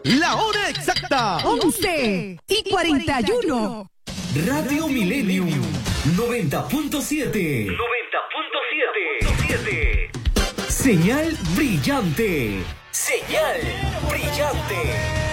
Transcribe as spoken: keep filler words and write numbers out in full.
La hora exacta. once y cuarenta y uno. Radio Millennium noventa punto siete. noventa punto siete. Señal brillante. Señal brillante.